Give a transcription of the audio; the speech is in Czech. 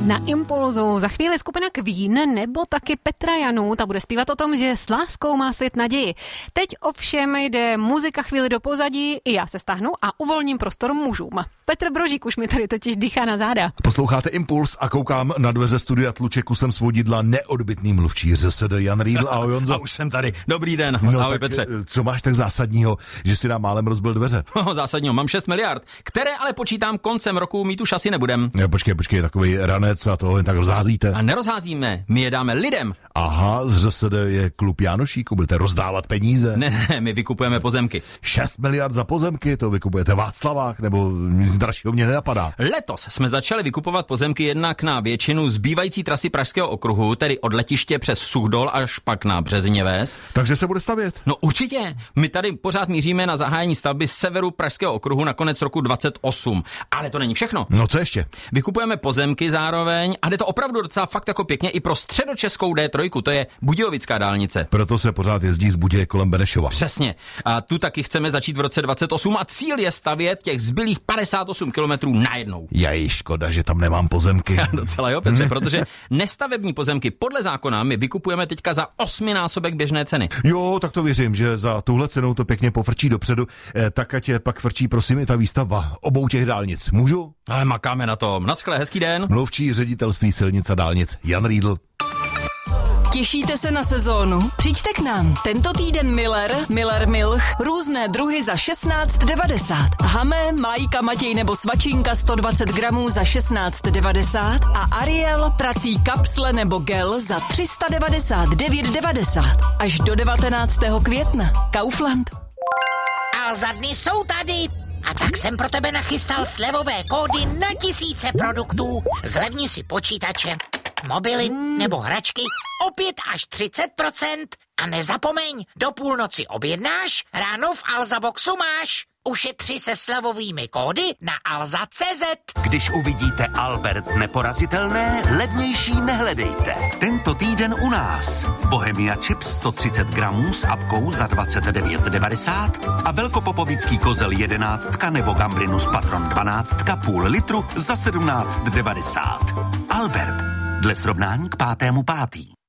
Na Impulzu za chvíli skupina Queen nebo taky Petra Janů, ta bude zpívat o tom, že s láskou má svět naději. Teď ovšem jde muzika chvíli do pozadí, i já se stáhnu a uvolním prostor mužům. Petr Brožík už mi tady totiž dýchá na záda. Posloucháte Impuls a koukám na dveře studia Tluče kusem svodidla neodbytný mluvčí ŘSD Jan Riedl. Ahoj Honzo. A už jsem tady. Dobrý den. Ahoj Petře. Co máš tak zásadního, že si nám málem rozbil dveře? Zásadního, mám 6 miliard, které ale počítám koncem roku, mít už asi nebudem. Počkej, takový ranec a to jen tak rozházíte. A nerozházíme, my je dáme lidem. Aha, z ŘSD je klub Jánošíku, budete rozdávat peníze. Ne, my vykupujeme pozemky. 6 miliard za pozemky, to vykupujete Václavák, nebo nic dražšího mě nenapadá. Letos jsme začali vykupovat pozemky jednak na většinu zbývající trasy Pražského okruhu, tedy od letiště přes Suchdol až pak na Březiněves. Takže se bude stavět? No určitě. My tady pořád míříme na zahájení stavby severu Pražského okruhu na konec roku 28. Ale to není všechno. No co ještě? Vykupujeme pozemky zároveň a jde to opravdu docela fakt jako pěkně i pro středočeskou D3, to je Budějovická dálnice. Proto se pořád jezdí z Buděje kolem Benešova. Přesně. A tu taky chceme začít v roce 28 a cíl je stavět těch zbylých 58 kilometrů najednou. Je škoda, že tam nemám pozemky. Docela jo, Petře, protože nestavební pozemky podle zákona my vykupujeme teďka za 8násobek běžné ceny. Jo, tak to věřím, že za tuhle cenou to pěkně pofrčí dopředu, tak ať pak frčí prosím i ta výstavba obou těch dálnic. Můžu? Ale makáme na tom. Naschle, hezký den. Mluvčí ředitelství silnic a dálnic Jan Riedl. Těšíte se na sezónu? Přijďte k nám. Tento týden Miller Milch, různé druhy za 16,90. Hamé, Majka, Matěj nebo Svačinka 120 gramů za 16,90 a Ariel, prací kapsle nebo gel za 399,90. Až do 19. května. Kaufland. A za dny jsou tady. A tak jsem pro tebe nachystal slevové kódy na tisíce produktů. Zlevni si počítače, mobily nebo hračky o 5 až 30%. A nezapomeň, do půlnoci objednáš, ráno v Alza Boxu máš. Ušetři se slevovými kódy na alza.cz. Když uvidíte Albert neporazitelné, levnější nehledejte. Tento týden u nás. Bohemia Chips 130 gramů s apkou za 29,90 a velkopopovický kozel 11 nebo Gambrinus Patron 12 půl litru za 17,90. Albert, dle srovnání k 5.5.